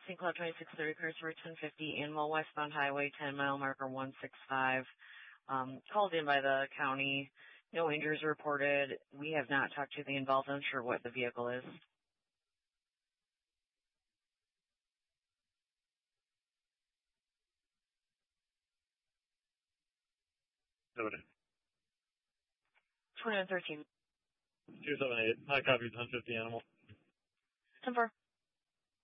St. Cloud 2630, Christopher 1050, Animal, westbound highway, 10-mile marker 165. Called in by the county. No injuries reported. We have not talked to the involved. I'm sure what the vehicle is. Noted. 2113. 278. I copied 1050 Animal. 10-4.